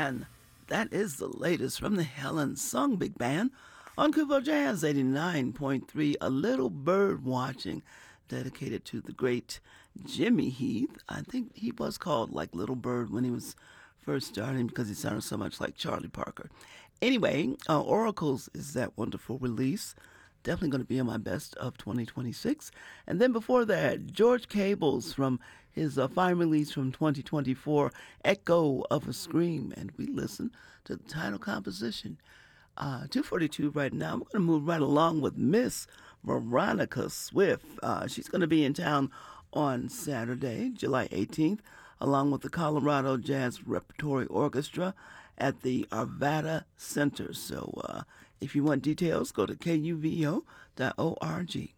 And that is the latest from the Helen Sung Big Band on Kubo Jazz 89.3, A Little Bird Watching, dedicated to the great Jimmy Heath. I think he was called like Little Bird when he was first starting because he sounded so much like Charlie Parker. Anyway, Oracles is that wonderful release. Definitely going to be in my best of 2026. And then before that, George Cables from his fine release from 2024, Echo of a Scream. And we listen to the title composition. 2:42 right now. I'm going to move right along with Miss Veronica Swift. She's going to be in town on Saturday, July 18th, along with the Colorado Jazz Repertory Orchestra at the Arvada Center. So if you want details, go to kuvo.org.